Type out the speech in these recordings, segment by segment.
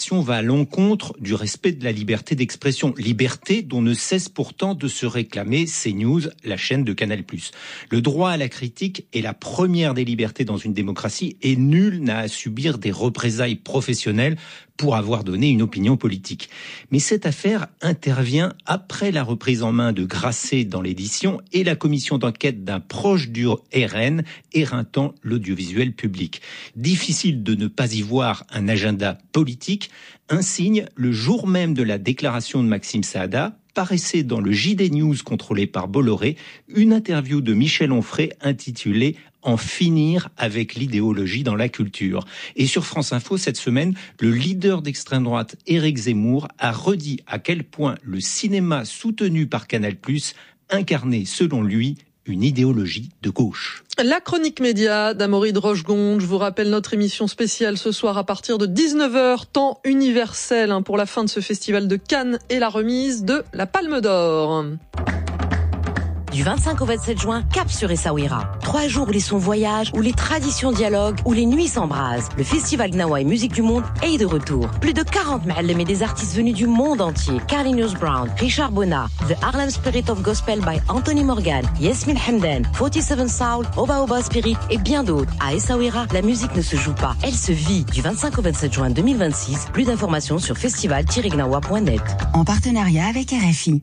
déclaration va à l'encontre du respect de la liberté d'expression. Liberté dont ne cesse pourtant de se réclamer CNews, la chaîne de Canal+. Le droit à la critique est la première des libertés dans une démocratie et nul n'a à subir des représailles professionnelles pour avoir donné une opinion politique. Mais cette affaire intervient après la reprise en main de Grasset dans l'édition et la commission d'enquête d'un proche du RN éreintant l'audiovisuel public. Difficile de ne pas y voir un agenda politique. Un signe, le jour même de la déclaration de Maxime Saada, paraissait dans le JD News contrôlé par Bolloré une interview de Michel Onfray intitulée « En finir avec l'idéologie dans la culture ». Et sur France Info, cette semaine, le leader d'extrême droite, Éric Zemmour, a redit à quel point le cinéma soutenu par Canal+, incarnait, selon lui, une idéologie de gauche. La chronique média d'Amaury de Rochegonde. Je vous rappelle notre émission spéciale ce soir à partir de 19h, temps universel pour la fin de ce festival de Cannes et la remise de la Palme d'Or. Du 25 au 27 juin, cap sur Essaouira. 3 jours où les sons voyagent, où les traditions dialoguent, où les nuits s'embrasent. Le festival Gnawa et Musique du Monde est de retour. Plus de 40 ma'allem et des artistes venus du monde entier. Carlinhos Brown, Richard Bona, The Harlem Spirit of Gospel by Anthony Morgan, Yasmin Hamdan, 47 Soul, Oba Oba Spirit et bien d'autres. À Essaouira, la musique ne se joue pas, elle se vit. Du 25 au 27 juin 2026, plus d'informations sur festival-gnawa.net. En partenariat avec RFI.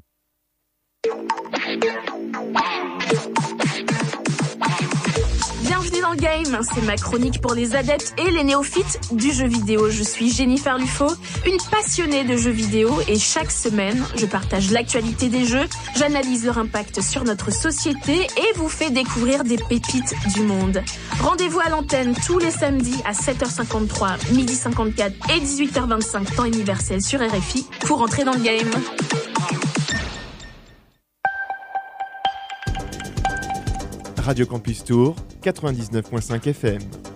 Bienvenue dans le game, c'est ma chronique pour les adeptes et les néophytes du jeu vidéo. Je suis Jennifer Lufo, une passionnée de jeux vidéo et chaque semaine, je partage l'actualité des jeux, j'analyse leur impact sur notre société et vous fais découvrir des pépites du monde. Rendez-vous à l'antenne tous les samedis à 7h53, 12h54 et 18h25 temps universel sur RFI pour entrer dans le game. Radio Campus Tour, 99.5 FM.